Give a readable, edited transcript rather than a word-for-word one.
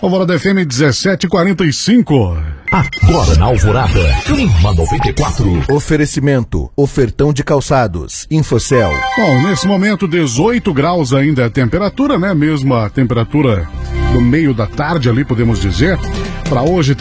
Alvorada FM 17:45. Agora na Alvorada, Clima 94. Oferecimento, ofertão de calçados, Infocel. Bom, nesse momento 18 graus ainda é a temperatura, né? Mesma temperatura do meio da tarde ali, podemos dizer. Para hoje